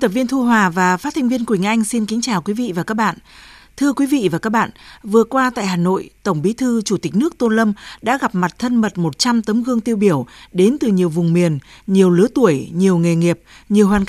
tập viên Thu Hòa và phát thanh viên Quỳnh Anh xin kính chào quý vị và các bạn. Thưa quý vị và các bạn, vừa qua tại Hà Nội, Tổng Bí thư Chủ tịch nước Tô Lâm đã gặp mặt thân mật 100 tấm gương tiêu biểu đến từ nhiều vùng miền, nhiều lứa tuổi, nhiều nghề nghiệp, nhiều hoàn cảnh